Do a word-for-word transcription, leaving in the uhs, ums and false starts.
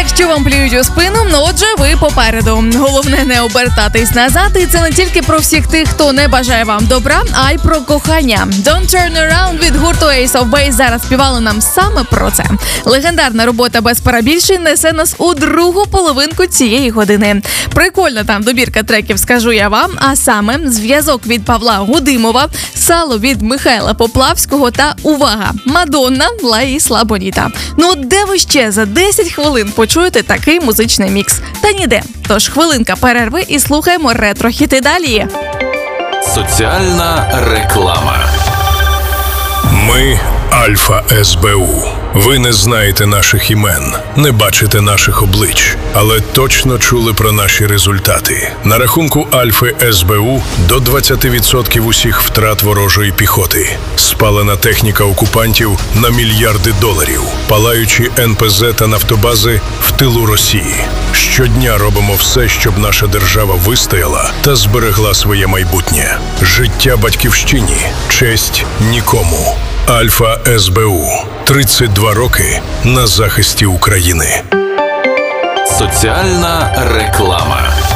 Якщо вам плюють у спину, ну отже, ви попереду. Головне не обертатись назад, і це не тільки про всіх тих, хто не бажає вам добра, а й про кохання. Don't Turn Around від гурту Ace of Base зараз співали нам саме про це. Легендарна робота без перебільшень несе нас у другу половинку цієї години. Прикольна там добірка треків, скажу я вам, а саме зв'язок від Павла Гудимова, сало від Михайла Поплавського та, увага, Мадонна, Ла Ісла Боніта. Ну от де ви ще за десять хвилин почуєте такий музичний мікс? Та ніде. Тож хвилинка перерви і слухаємо ретро-хіти далі. Соціальна реклама. Ми – Альфа ес бе у. Ви не знаєте наших імен, не бачите наших облич, але точно чули про наші результати. На рахунку Альфи ес бе у до двадцять відсотків усіх втрат ворожої піхоти. Спалена техніка окупантів на мільярди доларів. Палаючі ен пе зет та нафтобази в тилу Росії. Щодня робимо все, щоб наша держава вистояла та зберегла своє майбутнє. Життя батьківщині, честь нікому. Альфа ес бе у. тридцять два роки на захисті України. Соціальна реклама.